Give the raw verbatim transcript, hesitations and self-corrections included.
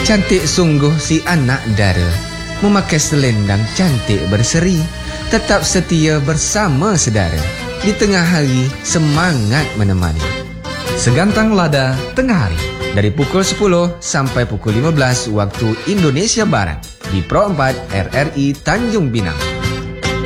Cantik sungguh si anak dara, memakai selendang cantik berseri, tetap setia bersama sedara, di tengah hari semangat menemani. Segantang Lada Tengah Hari, Dari pukul sepuluh sampai pukul lima belas waktu Indonesia Barat di Pro empat R R I Tanjung Pinang.